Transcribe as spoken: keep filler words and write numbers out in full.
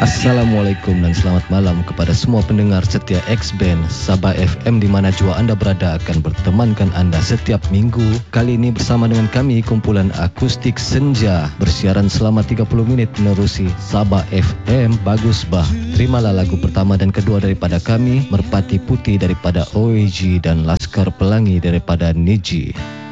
Assalamualaikum dan selamat malam kepada semua pendengar setia X-Band Sabah F M di mana jua anda berada akan bertemankan anda setiap minggu. Kali ini bersama dengan kami kumpulan akustik senja bersiaran selama tiga puluh minit menerusi Sabah F M. Bagus bah. Terimalah lagu pertama dan kedua daripada kami, Merpati Putih daripada O A G dan Laskar Pelangi daripada Niji.